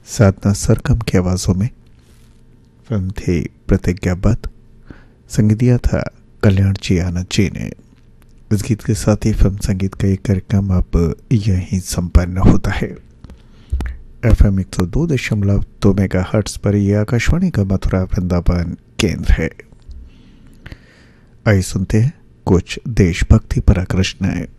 साधना सरगम की आवाज़ों में फिल्म थी प्रतिज्ञाबद्ध। संगीत दिया था कल्याण जी आनंद जी ने। इस गीत के साथ ही फिल्म संगीत का एक कार्यक्रम अब यहीं संपन्न होता है। FM 102.2 मेगाहर्ट्ज पर यह आकाशवाणी का मथुरा वृंदावन केंद्र है। आइए सुनते हैं कुछ देशभक्ति पर आकृष्ट है।